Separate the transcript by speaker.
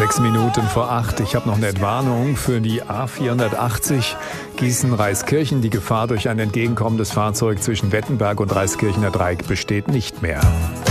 Speaker 1: 6 Minuten vor 8. Ich habe noch eine Entwarnung für die A480 Gießen-Reiskirchen. Die Gefahr durch ein entgegenkommendes Fahrzeug zwischen Wettenberg und Reiskirchener Dreieck besteht nicht mehr.